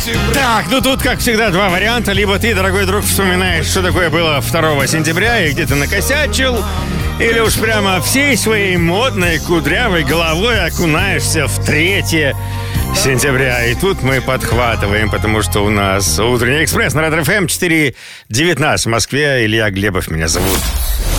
Так, ну тут, как всегда, два варианта. Либо ты, дорогой друг, вспоминаешь, что такое было 2 сентября и где ты накосячил, или уж прямо всей своей модной кудрявой головой окунаешься в 3 сентября. И тут мы подхватываем, потому что у нас утренний экспресс на Ретро ФМ 4:19 в Москве. Илья Глебов меня зовут.